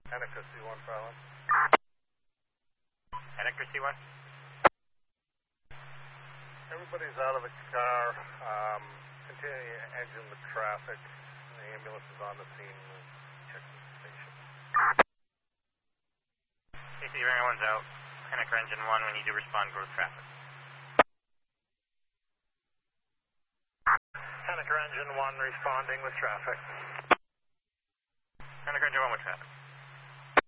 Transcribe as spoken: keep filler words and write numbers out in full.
Henniker C one, Fallon. Henniker C one? Everybody's out of the car, um, continuing to engine the traffic. The ambulance is on the scene. We'll check the station. C C, everyone's out. Henniker engine one, we need to respond growth traffic. Henniker engine one responding with traffic. Henniker engine one with traffic.